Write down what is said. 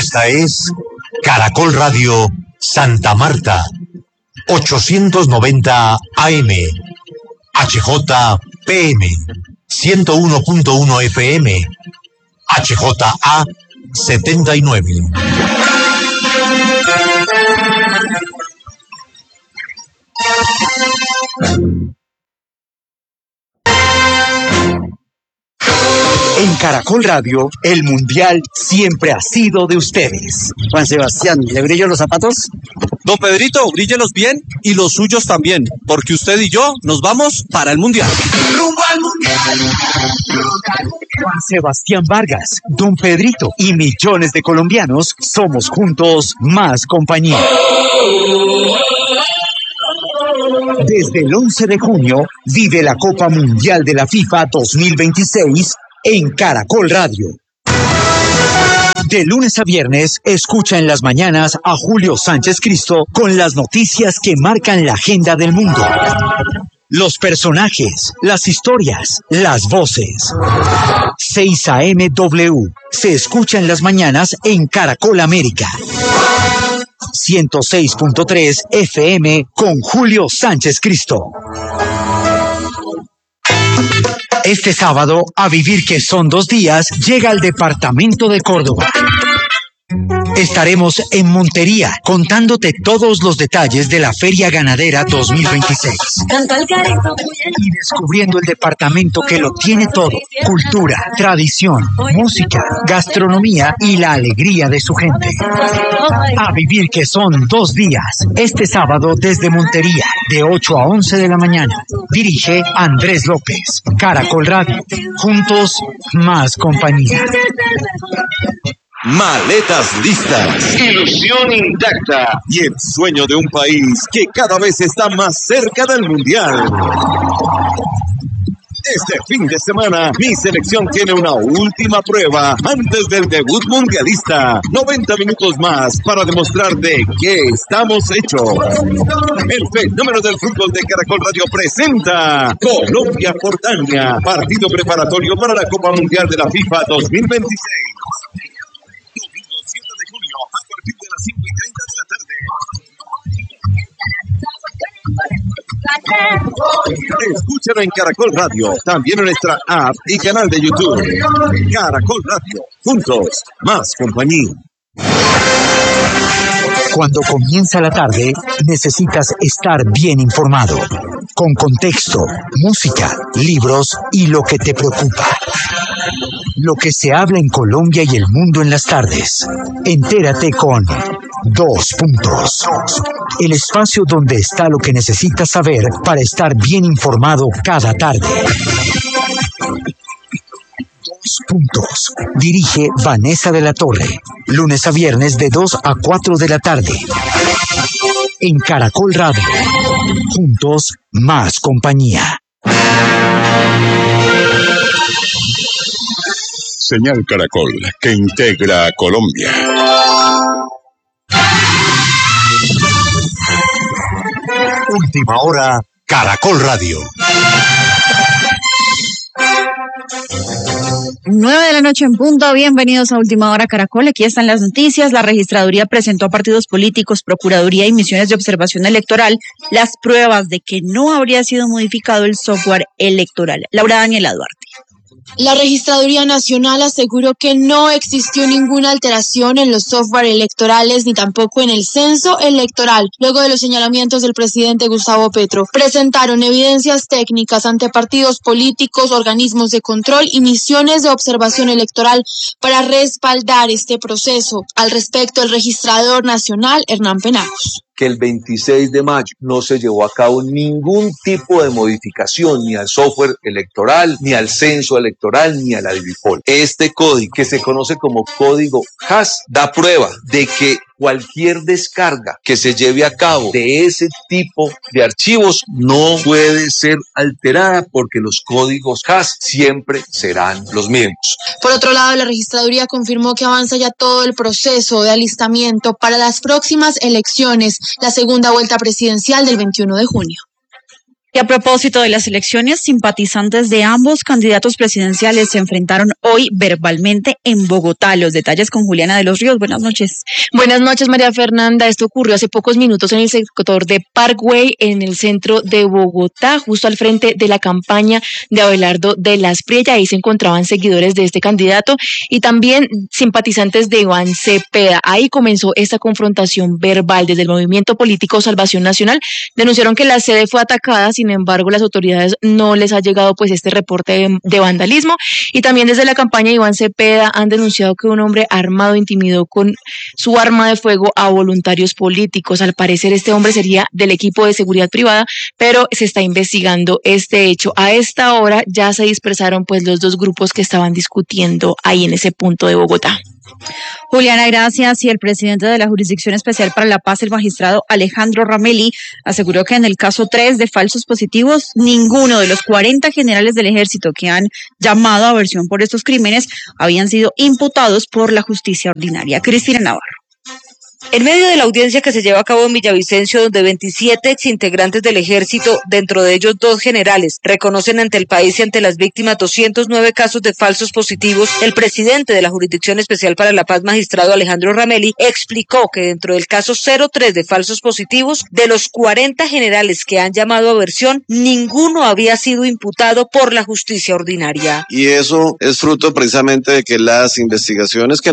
Esta es Caracol Radio Santa Marta, 890 AM, HJPM, 101.1 FM, HJA 79. En Caracol Radio, el Mundial siempre ha sido de ustedes. Juan Sebastián, ¿le brillo los zapatos? Don Pedrito, bríllelos bien y los suyos también, porque usted y yo nos vamos para el Mundial. ¡Rumbo al Mundial! Juan Sebastián Vargas, Don Pedrito y millones de colombianos somos juntos más compañía. Desde el 11 de junio, vive la Copa Mundial de la FIFA 2026 en Caracol Radio. De lunes a viernes, escucha en las mañanas a Julio Sánchez Cristo con las noticias que marcan la agenda del mundo. Los personajes, las historias, las voces. 6 AM-W se escucha en las mañanas en Caracol América. 106.3 FM con Julio Sánchez Cristo. Este sábado, a vivir que son 2 días, llega al departamento de Córdoba. Estaremos en Montería contándote todos los detalles de la Feria Ganadera 2026 y descubriendo el departamento que lo tiene todo: cultura, tradición, música, gastronomía y la alegría de su gente. A vivir que son 2 días, este sábado desde Montería, de 8 a 11 de la mañana. Dirige Andrés López. Caracol Radio. Juntos, más compañía. Maletas listas, ilusión intacta y el sueño de un país que cada vez está más cerca del Mundial. Este fin de semana, mi selección tiene una última prueba antes del debut mundialista. 90 minutos más para demostrar de qué estamos hechos. El fenómeno del fútbol de Caracol Radio presenta Colombia-Jordania, partido preparatorio para la Copa Mundial de la FIFA 2026. Domingo 7 de junio, a partir de las 5:30 de la tarde. Escúchalo en Caracol Radio, también en nuestra app y canal de YouTube. Caracol Radio, juntos, más compañía. Cuando comienza la tarde, necesitas estar bien informado, con contexto, música, libros y lo que te preocupa. Lo que se habla en Colombia y el mundo en las tardes. Entérate con 2 Puntos. El espacio donde está lo que necesitas saber para estar bien informado cada tarde. 2 Puntos. Dirige Vanessa de la Torre. Lunes a viernes de 2 a 4 de la tarde. En Caracol Radio. Juntos, más compañía. Señal Caracol, que integra a Colombia. Última hora, Caracol Radio. 9 de la noche en punto. Bienvenidos a Última Hora Caracol. Aquí están las noticias. La registraduría presentó a partidos políticos, procuraduría y misiones de observación electoral las pruebas de que no habría sido modificado el software electoral. Laura Daniela Duarte. La Registraduría Nacional aseguró que no existió ninguna alteración en los software electorales ni tampoco en el censo electoral. Luego de los señalamientos del presidente Gustavo Petro, presentaron evidencias técnicas ante partidos políticos, organismos de control y misiones de observación electoral para respaldar este proceso. Al respecto, el registrador nacional, Hernán Penagos. Que el 26 de mayo no se llevó a cabo ningún tipo de modificación ni al software electoral, ni al censo electoral, ni a la DIVIPOL. Este código, que se conoce como código HAS, da prueba de que cualquier descarga que se lleve a cabo de ese tipo de archivos no puede ser alterada porque los códigos HAS siempre serán los mismos. Por otro lado, la registraduría confirmó que avanza ya todo el proceso de alistamiento para las próximas elecciones, la segunda vuelta presidencial del 21 de junio. Y a propósito de las elecciones, simpatizantes de ambos candidatos presidenciales se enfrentaron hoy verbalmente en Bogotá. Los detalles con Juliana de los Ríos. Buenas noches. Buenas noches, María Fernanda. Esto ocurrió hace pocos minutos en el sector de Parkway, en el centro de Bogotá, justo al frente de la campaña de Abelardo de la Espriella. Ahí se encontraban seguidores de este candidato y también simpatizantes de Iván Cepeda. Ahí comenzó esta confrontación verbal. Desde el movimiento político Salvación Nacional denunciaron que la sede fue atacada. Sin embargo, las autoridades no les ha llegado pues este reporte de vandalismo, y también desde la campaña de Iván Cepeda han denunciado que un hombre armado intimidó con su arma de fuego a voluntarios políticos. Al parecer este hombre sería del equipo de seguridad privada, pero se está investigando este hecho. A esta hora ya se dispersaron pues los dos grupos que estaban discutiendo ahí en ese punto de Bogotá. Juliana, gracias. Y el presidente de la Jurisdicción Especial para la Paz, el magistrado Alejandro Ramelli, aseguró que en el caso 3 de falsos positivos, ninguno de los 40 generales del ejército que han llamado a versión por estos crímenes habían sido imputados por la justicia ordinaria. Cristina Navarro. En medio de la audiencia que se lleva a cabo en Villavicencio, donde 27 exintegrantes del ejército, dentro de ellos 2 generales, reconocen ante el país y ante las víctimas 209 casos de falsos positivos, el presidente de la Jurisdicción Especial para la Paz, magistrado Alejandro Ramelli, explicó que dentro del caso 03 de falsos positivos, de los 40 generales que han llamado a versión, ninguno había sido imputado por la justicia ordinaria. Y eso es fruto precisamente de que las investigaciones que